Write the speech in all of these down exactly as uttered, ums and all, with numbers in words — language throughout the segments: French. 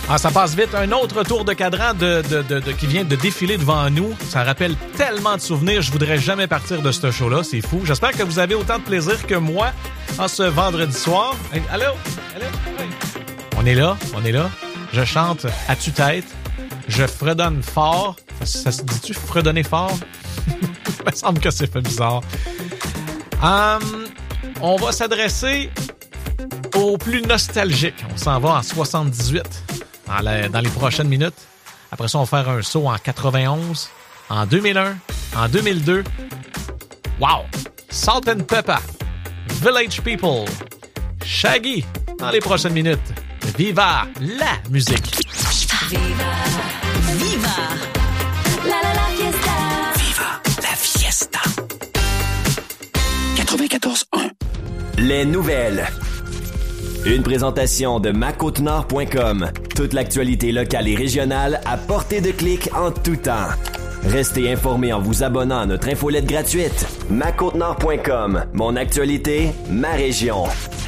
Ah, ça passe vite. Un autre tour de cadran de, de, de, de, qui vient de défiler devant nous. Ça rappelle tellement de souvenirs. Je voudrais jamais partir de ce show-là. C'est fou. J'espère que vous avez autant de plaisir que moi en ce vendredi soir. Hey, allô? Allô? Hey. On est là. On est là. Je chante à tue-tête. Je fredonne fort. Ça, ça se dit-tu fredonner fort? Il me semble que c'est fait bizarre. Um, on va s'adresser aux plus nostalgiques. On s'en va en soixante-dix-huit. Dans, la, dans les prochaines minutes. Après ça, on va faire un saut en quatre-vingt-onze, en deux mille un, en deux mille deux. Wow! Salt and Pepper, Village People, Shaggy, dans les prochaines minutes. Viva la musique! Viva! Viva! La la la fiesta! Viva la fiesta! quatre-vingt-quatorze un. Les nouvelles. Une présentation de ma côte nord point com. Toute l'actualité locale et régionale à portée de clic en tout temps. Restez informés en vous abonnant à notre infolette gratuite. ma côte nord point com. Mon actualité, ma région.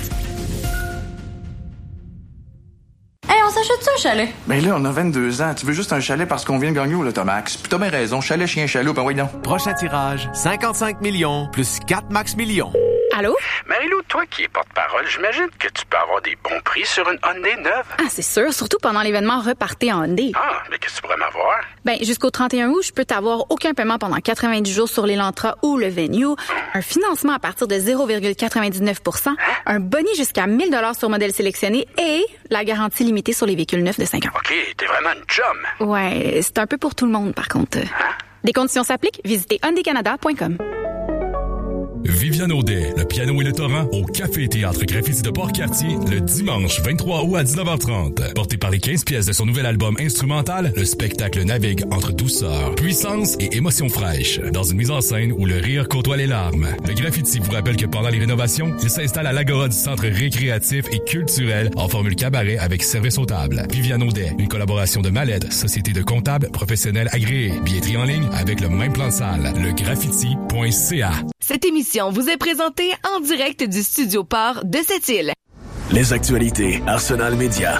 Hey, on s'achète ça, un chalet? Ben là, on a vingt-deux ans. Tu veux juste un chalet parce qu'on vient de gagner au Lotomax. Puis t'as bien raison. Chalet, chien, chaloupe, ben oui, non. Prochain tirage, cinquante-cinq millions plus quatre max millions. Allô? Marie-Lou, toi qui es porte-parole, j'imagine que tu peux avoir des bons prix sur une Hyundai neuve. Ah, c'est sûr, surtout pendant l'événement Repartez en Hyundai. Ah, mais qu'est-ce que tu pourrais m'avoir? Ben, jusqu'au trente et un août, je peux t'avoir aucun paiement pendant quatre-vingt-dix jours sur l'Elantra ou le Venue, un financement à partir de zéro virgule quatre-vingt-dix-neuf pour cent, hein? Un boni jusqu'à mille dollars sur modèle sélectionné et la garantie limitée sur les véhicules neufs de cinq ans. OK, t'es vraiment une chum. Ouais, c'est un peu pour tout le monde, par contre. Hein? Des conditions s'appliquent, visitez hyundai canada point com. Viviane Audet, le piano et le torrent au Café Théâtre Graffiti de Port-Cartier le dimanche vingt-trois août à dix-neuf heures trente. Porté par les quinze pièces de son nouvel album instrumental, le spectacle navigue entre douceur, puissance et émotion fraîche, dans une mise en scène où le rire côtoie les larmes. Le Graffiti vous rappelle que pendant les rénovations, il s'installe à l'Agora du centre récréatif et culturel en formule cabaret avec service aux tables. Viviane Audet, une collaboration de Maled, société de comptables professionnels agréés. Billetterie en ligne avec le même plan de salle. Le graffiti point c a. Cette émission vous est présentée en direct du Studio Port de Sept-Îles. Les actualités Arsenal Média.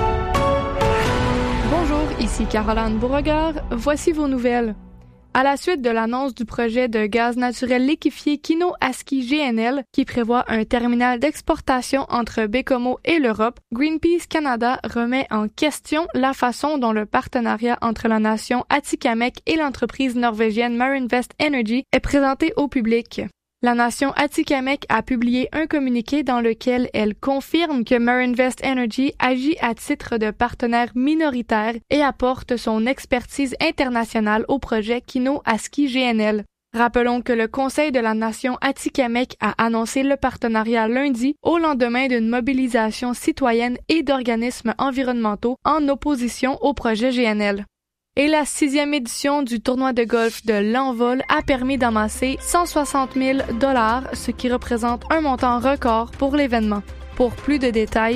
Bonjour, ici Caroline Beauregard. Voici vos nouvelles. À la suite de l'annonce du projet de gaz naturel liquéfié Kino-Aski G N L, qui prévoit un terminal d'exportation entre Baie-Comeau et l'Europe, Greenpeace Canada remet en question la façon dont le partenariat entre la nation Atikamekw et l'entreprise norvégienne Marinvest Energy est présenté au public. La nation Atikamekw a publié un communiqué dans lequel elle confirme que Marinvest Energy agit à titre de partenaire minoritaire et apporte son expertise internationale au projet Kino-Aski G N L. Rappelons que le Conseil de la nation Atikamekw a annoncé le partenariat lundi au lendemain d'une mobilisation citoyenne et d'organismes environnementaux en opposition au projet G N L. Et la sixième édition du tournoi de golf de l'Envol a permis d'amasser cent soixante mille dollars, ce qui représente un montant record pour l'événement. Pour plus de détails,